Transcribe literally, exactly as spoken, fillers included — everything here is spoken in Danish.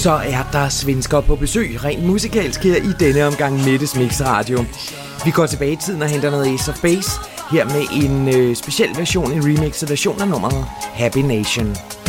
så er der svensker på besøg, rent musikalsk her i denne omgang Mettes Mix Radio. Vi går tilbage i tiden og henter noget Ace of Base, her med en øh, speciel version, en remixet version af nummeret Happy Nation.